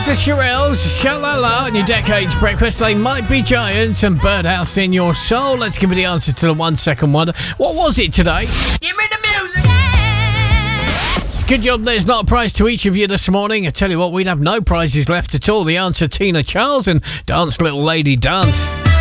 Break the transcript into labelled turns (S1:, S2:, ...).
S1: the Shirelles, Shalala, on your Decades Breakfast. They might be giants and Birdhouse in your soul. Let's give me the answer to the 1 second wonder. What was it today?
S2: Give me the music.
S1: It's a good job there's not a prize to each of you this morning. I tell you what, we'd have no prizes left at all. The answer, Tina Charles and Dance Little Lady Dance.